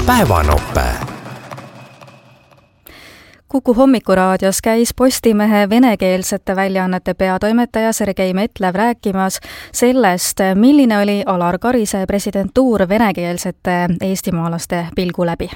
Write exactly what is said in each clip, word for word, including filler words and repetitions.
päevanope. Kuku hommikuraadios käis Postimehe venekeelsete väljaannete peatoimetaja Sergei Metlev rääkimas sellest, milline oli Alar Karise presidentuur venekeelsete eestimaalaste pilgu läbi.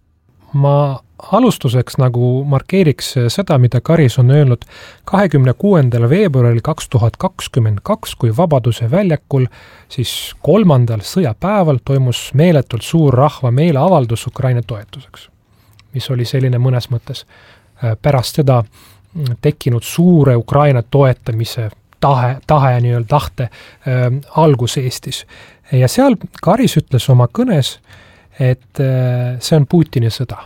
Ma alustuseks nagu markeeriks seda, mida Karis on öelnud kahekümne kuuendal veebruaril kaks tuhat kakskümmend kaks, kui Vabaduse väljakul, siis kolmandal sõjapäeval toimus meeletult suur rahva meeleavaldus Ukraina toetuseks, mis oli selline mõnes mõttes pärast seda tekkinud suure Ukraina toetamise tahe, tahe nii-öelda tahte äh, algus Eestis. Ja seal Karis ütles oma kõnes, et äh, see on Putini sõda.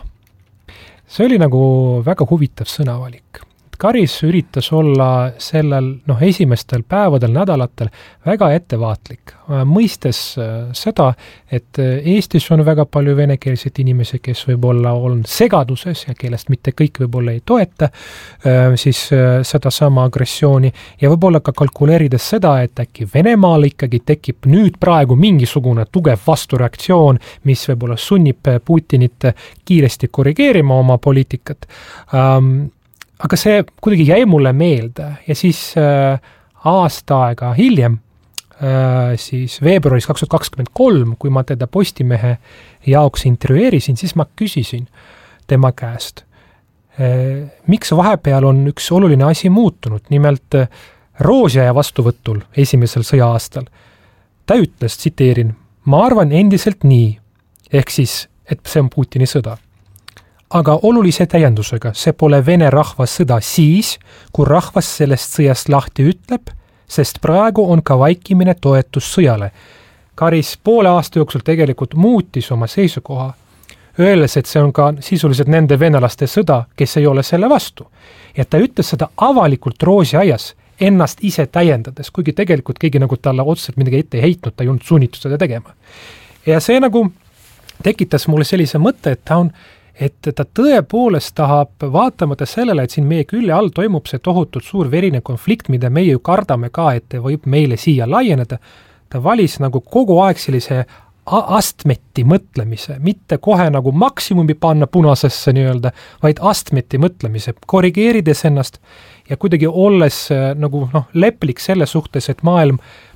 See oli nagu väga huvitav sõnavalik. Karis üritas olla sellel noh, esimestel päevadel, nädalatel väga ettevaatlik, mõistes seda, et Eestis on väga palju venekeelseid inimesi, kes võib-olla on segaduses ja kellest mitte kõik võib-olla ei toeta siis seda sama agressiooni ja võib-olla ka kalkuleerides seda, et äkki Venemaal ikkagi tekib nüüd praegu mingisugune tugev vastureaktsioon, mis võib-olla sunnib Putinit kiiresti korrigeerima oma poliitikat. Um, Aga see kuidagi jäi mulle meelde ja siis äh, aasta aega hiljem, äh, siis veebruaris kaks tuhat kakskümmend kolm, kui ma teda Postimehe jaoks intervjueerisin, siis ma küsisin tema käest, äh, miks vahepeal on üks oluline asi muutunud, nimelt äh, Roosjaja vastuvõtul esimesel sõja-aastal. Ta ütles, tsiteerin, ma arvan endiselt nii, ehk siis, et see on Putini sõda. Aga olulise täiendusega, see pole vene rahva sõda siis, kui rahvas sellest sõjast lahti ütleb, sest praegu on ka vaikimine toetus sõjale. Karis poole aasta jooksul tegelikult muutis oma seisukoha, öeldes, et see on ka sisuliselt nende venelaste sõda, kes ei ole selle vastu. Ja ta ütles seda avalikult Roosiaias, ennast ise täiendades, kuigi tegelikult keegi nagu talle otseselt midagi ette ei heitnud, ta ei olnud sunnitud seda tegema. Ja see nagu tekitas mulle sellise mõtte, et ta on et ta tõepoolest tahab vaatamata sellele, et siin meie külje all toimub see tohutult suur verine konflikt, mida meie ju kardame ka, et võib meile siia laieneda, ta valis nagu kogu aeg sellise astmeti mõtlemise, mitte kohe nagu maksimumi panna punasesse nii-öelda, vaid astmeti mõtlemise, korrigeerides ennast ja kuidagi olles nagu noh, leplik selle suhtes, et maailm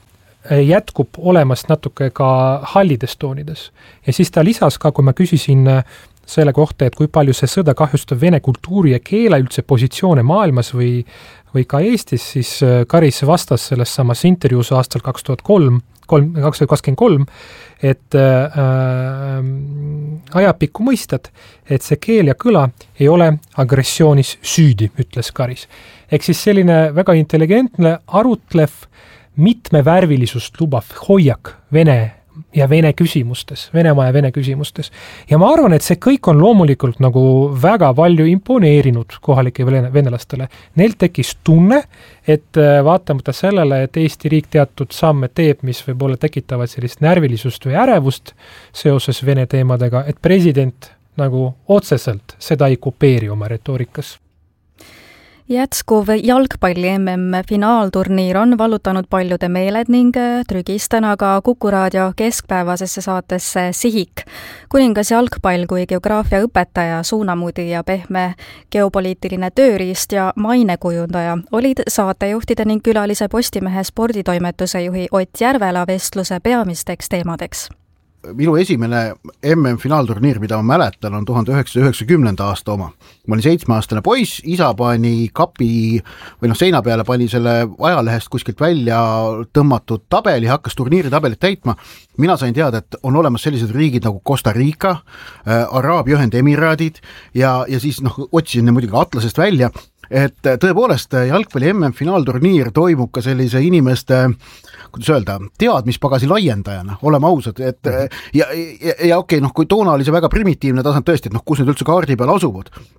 jätkub olemast natuke ka hallides toonides. Ja siis ta lisas ka, kui ma küsisin selle kohta, et kui palju see sõda kahjustab vene kultuuri ja keele üldse positsioone maailmas või, või ka Eestis, siis Karis vastas selles samas intervjuus aastal kaks tuhat kolm, kaks tuhat kakskümmend kolm, et äh, ajapikku mõistad, et see keel ja kõla ei ole agressioonis süüdi, ütles Karis. Ehk siis selline väga intelligentne, arutlev, mitmevärvilisust lubav hoiak vene ja vene küsimustes, Venemaa ja vene küsimustes. Ja ma arvan, et see kõik on loomulikult nagu väga palju imponeerinud kohalike venelastele. Neil tekkis tunne, et vaatamata sellele, et Eesti riik teatud samme teeb, mis võib-olla tekitavad sellist närvilisust või ärevust seoses vene teemadega, et president nagu otseselt seda ei kopeeri oma retoorikas. Jätskuv jalgpalli M M finaalturniir on vallutanud paljude meeled ning trügis täna ka Kuku raadio keskpäevasesse saatesse Sihik. Kuningas jalgpall kui geograafia õpetaja, suunamudi ja pehme geopoliitiline tööriist ja mainekujundaja olid saatejuhtide ning külalise Postimehe sporditoimetuse juhi Ott Järvela vestluse peamisteks teemadeks. Minu esimene M M finaalturniir, mida ma mäletan, on tuhande üheksasaja üheksakümnenda aasta oma. Ma olin seitsmeaastane poiss, isa pani kapi või noh, seina peale pani selle ajalehest kuskilt välja tõmmatud tabeli, hakkas turniiri tabelit täitma. Mina sain teada, et on olemas sellised riigid nagu Costa Rica, äh, Araabia Ühendemiraadid ja, ja siis noh, otsisin muidugi atlasest välja, et tõepoolest jalgpalli M M finaalturniir toimub ka sellise inimeste kuidas öelda, teadmispagasi laiendajana, oleme ausad, et ja, ja, ja okei, noh, kui toona oli see väga primitiivne tasand tõesti, et noh, kus need üldse kaardi peal asuvad,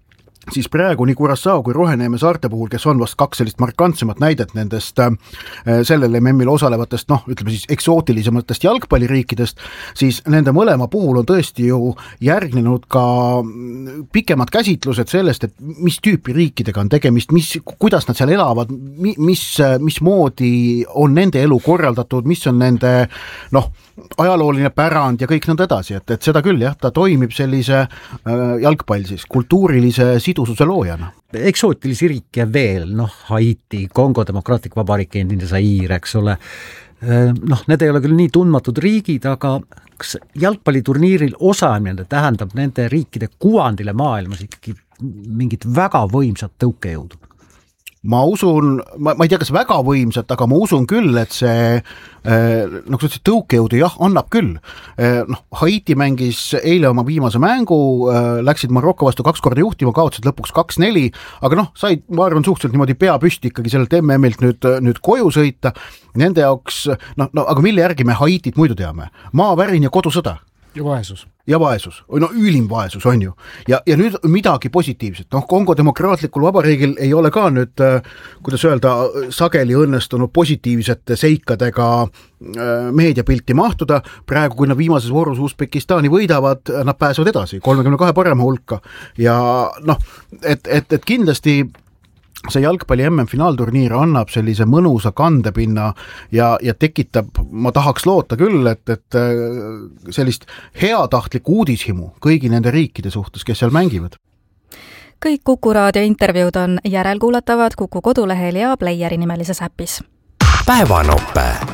siis praegu nii Curaçao kui Roheneeme saarte puhul, kes on vast kaks sellist markantsemat näidet nendest äh, sellel M M-il osalevatest, noh, ütleme siis eksootilisematest jalgpalliriikidest, siis nende mõlema puhul on tõesti ju järgnenud ka pikemad käsitlused sellest, et mis tüüpi riikidega on tegemist, mis, kuidas nad seal elavad, mis, mismoodi on nende elu korraldatud, mis on nende, noh, ajalooline pärand ja kõik nõnda edasi, et, et seda küll jah, ta toimib sellise äh, jalgpall siis, kultuurilise sidususe loojana. Eksootilisi riike veel, noh, Haiti, Kongo Demokraatlik Vabariik, endine Zaire, eks ole, noh, need ei ole küll nii tundmatud riigid, aga kas jalgpalliturniiril osalemine tähendab nende riikide kuvandile maailmas ikkagi mingit väga võimsat tõukejõudu? Ma usun, ma, ma ei tea, kas väga võimsat, aga ma usun küll, et see nagu see tõukejõudu jah, annab küll. Noh, Haiti mängis eile oma viimase mängu, läksid Marokko vastu kaks korda juhtima, kaotasid lõpuks kaks neli, aga noh, said, ma arvan, suhteliselt niimoodi pea püsti ikkagi sellelt M M-ilt nüüd, nüüd koju sõita. Nende jaoks, noh, no, aga mille järgi me Haitit muidu teame? Maavärin ja kodusõda. Ja vaesus. Ja vaesus, no ülim vaesus on ju. Ja, ja nüüd midagi positiivset, noh, Kongo Demokraatlikul Vabariigil ei ole ka nüüd, kuidas öelda, sageli õnnestunud positiivsete seikadega meediapilti mahtuda, praegu kui nad viimases voorus Usbekistani võidavad, nad pääsevad edasi, kolmekümne kahe parema hulka ja noh, et, et, et kindlasti see jalgpalli M M-finaalturniir annab sellise mõnusa kandepinna ja, ja tekitab, ma tahaks loota küll, et, et sellist heatahtlikku uudishimu kõigi nende riikide suhtes, kes seal mängivad. Kõik Kuku raadio intervjuud on järelkuulatavad Kuku kodulehel ja Playeri nimelises äpis. Päevanope.